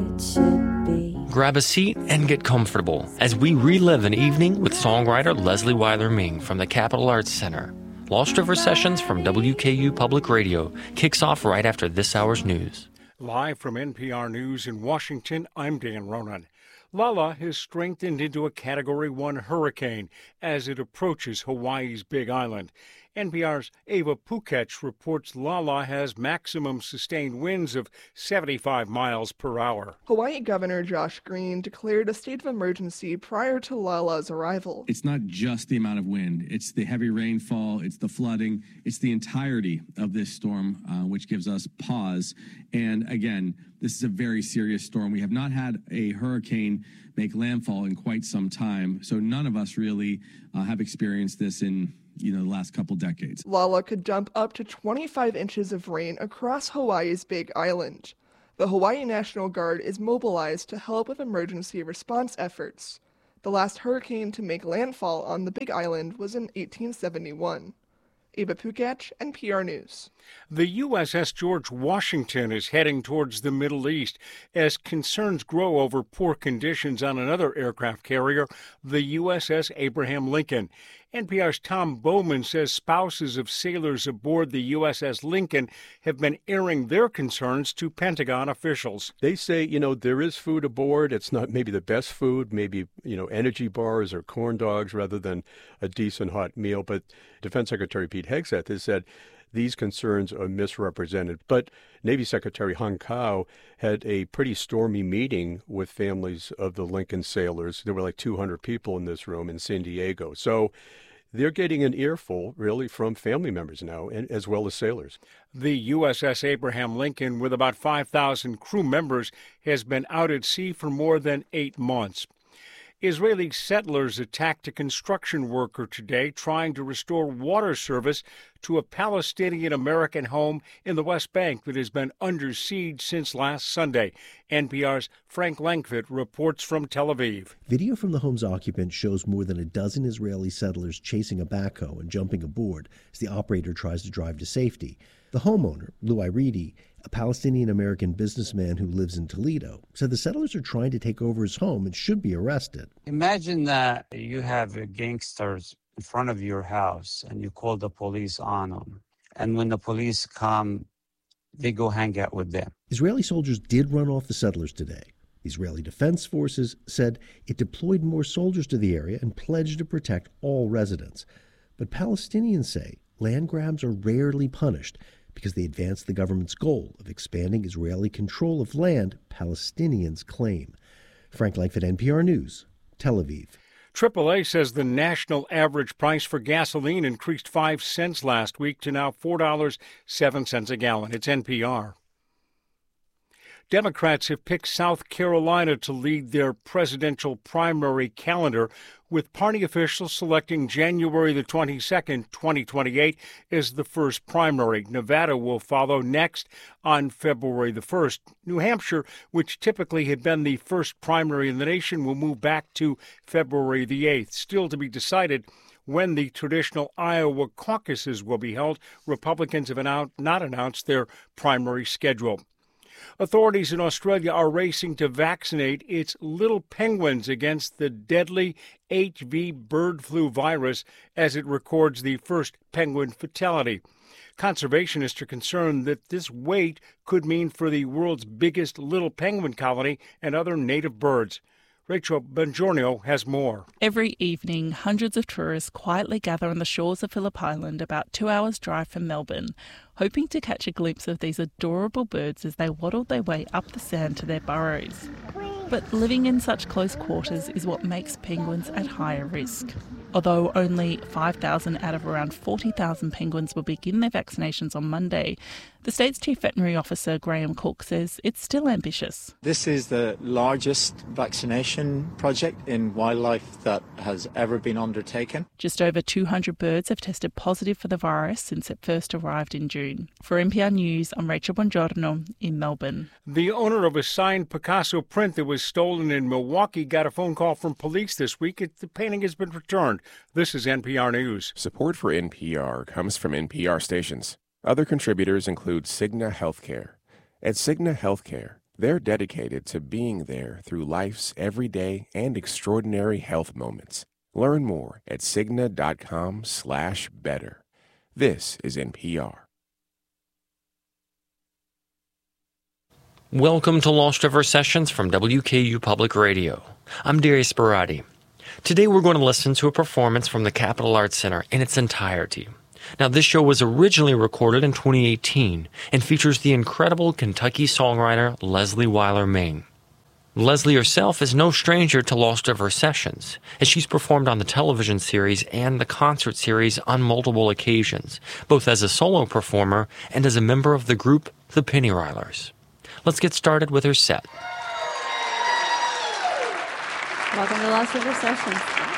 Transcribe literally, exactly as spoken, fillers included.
it should be. Grab a seat and get comfortable as we relive an evening with songwriter Leslie Weiler-Ming from the Capitol Arts Center. Lost River Sessions from W K U Public Radio kicks off right after this hour's news. Live from N P R News in Washington, I'm Dan Ronan. Lala has strengthened into a Category one hurricane as it approaches Hawaii's Big Island. N P R's Ava Pukech reports Lala has maximum sustained winds of seventy-five miles per hour. Hawaii Governor Josh Green declared a state of emergency prior to Lala's arrival. It's not just the amount of wind. It's the heavy rainfall. It's the flooding. It's the entirety of this storm, uh, which gives us pause. And again, this is a very serious storm. We have not had a hurricane make landfall in quite some time. So none of us really uh, have experienced this in you know, the last couple decades. Lala could dump up to twenty-five inches of rain across Hawaii's Big Island. The Hawaii National Guard is mobilized to help with emergency response efforts. The last hurricane to make landfall on the Big Island was in eighteen seventy-one. Ava Pukach, N P R News. The U S S George Washington is heading towards the Middle East as concerns grow over poor conditions on another aircraft carrier, the U S S Abraham Lincoln. N P R's Tom Bowman says spouses of sailors aboard the U S S Lincoln have been airing their concerns to Pentagon officials. They say, you know, there is food aboard. It's not maybe the best food, maybe, you know, energy bars or corn dogs rather than a decent hot meal. But Defense Secretary Pete Hegseth has said these concerns are misrepresented. But Navy Secretary Hung Kao had a pretty stormy meeting with families of the Lincoln sailors. There were like two hundred people in this room in San Diego. So they're getting an earful, really, from family members now, and as well as sailors. The U S S Abraham Lincoln, with about five thousand crew members, has been out at sea for more than eight months. Israeli settlers attacked a construction worker today trying to restore water service to a Palestinian-American home in the West Bank that has been under siege since last Sunday. N P R's Frank Langfitt reports from Tel Aviv. Video from the home's occupant shows more than a dozen Israeli settlers chasing a backhoe and jumping aboard as the operator tries to drive to safety. The homeowner, Lou Iridi, a Palestinian-American businessman who lives in Toledo, said the settlers are trying to take over his home and should be arrested. Imagine that you have gangsters in front of your house and you call the police on them. And when the police come, they go hang out with them. Israeli soldiers did run off the settlers today. The Israeli Defense Forces said it deployed more soldiers to the area and pledged to protect all residents. But Palestinians say land grabs are rarely punished because they advance the government's goal of expanding Israeli control of land Palestinians claim. Frank Langfitt, N P R News, Tel Aviv. triple A says the national average price for gasoline increased five cents last week to now four dollars and seven cents a gallon. It's N P R. Democrats have picked South Carolina to lead their presidential primary calendar, with party officials selecting January the twenty-second, twenty twenty-eight as the first primary. Nevada will follow next on February the first. New Hampshire, which typically had been the first primary in the nation, will move back to February the eighth. Still to be decided when the traditional Iowa caucuses will be held. Republicans have announced, not announced their primary schedule. Authorities in Australia are racing to vaccinate its little penguins against the deadly H V bird flu virus as it records the first penguin fatality. Conservationists are concerned that this wait could mean for the world's biggest little penguin colony and other native birds. Rachel Bongiorno has more. Every evening, hundreds of tourists quietly gather on the shores of Phillip Island, about two hours' drive from Melbourne, hoping to catch a glimpse of these adorable birds as they waddle their way up the sand to their burrows. But living in such close quarters is what makes penguins at higher risk. Although only five thousand out of around forty thousand penguins will begin their vaccinations on Monday, the state's Chief Veterinary Officer Graham Cook says it's still ambitious. This is the largest vaccination project in wildlife that has ever been undertaken. Just over two hundred birds have tested positive for the virus since it first arrived in June. For N P R News, I'm Rachel Bongiorno in Melbourne. The owner of a signed Picasso print that was stolen in Milwaukee got a phone call from police this week. The painting has been returned. This is N P R News. Support for N P R comes from N P R stations. Other contributors include Cigna Healthcare. At Cigna Healthcare, They're dedicated to being there through life's everyday and extraordinary health moments. Learn more at Cigna.com slash better. This is N P R. Welcome to Lost River Sessions from W K U Public Radio. I'm Darius Barati. Today we're going to listen to a performance from the Capitol Arts Center in its entirety. Now, this show was originally recorded in twenty eighteen and features the incredible Kentucky songwriter Leslie Weiler-Ming. Leslie herself is no stranger to Lost River Sessions, as she's performed on the television series and the concert series on multiple occasions, both as a solo performer and as a member of the group The Pennyrilers. Let's get started with her set. Welcome to Lost River Sessions.